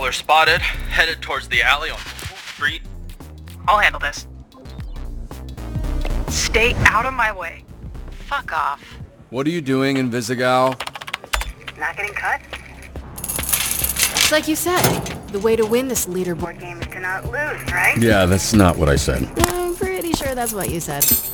Prowler spotted, headed towards the alley on Street. I'll handle this. Stay out of my way. Fuck off. What are you doing in Visigal? Not getting cut? It's like you said, the way to win this leaderboard Game is to not lose, right? Yeah, that's not what I said. I'm pretty sure that's what you said.